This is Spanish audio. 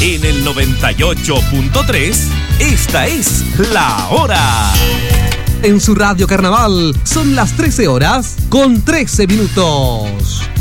En el 98.3, esta es La Hora. En su radio Carnaval son las 13 horas con 13 minutos.